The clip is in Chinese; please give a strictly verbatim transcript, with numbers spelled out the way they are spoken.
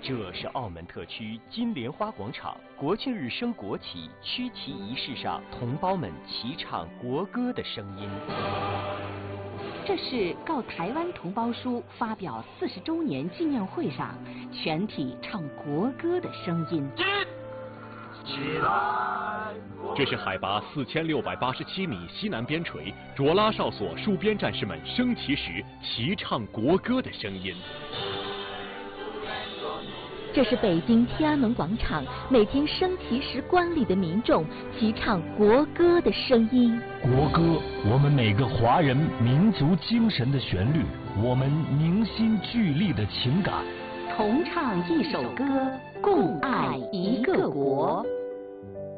这是澳门特区金莲花广场国庆日升国旗区旗仪式上同胞们齐唱国歌的声音。 这是告台湾同胞书发表四十周年纪念会上全体唱国歌的声音。 起来！ 这是海拔四千六百八十七米西南边陲卓拉哨所戍边战士们升旗时齐唱国歌的声音。 这是北京天安门广场每天升旗时观礼的民众齐唱国歌的声音。 国歌，我们每个华人民族精神的旋律，我们凝心聚力的情感。 同唱一首歌，共爱一个国。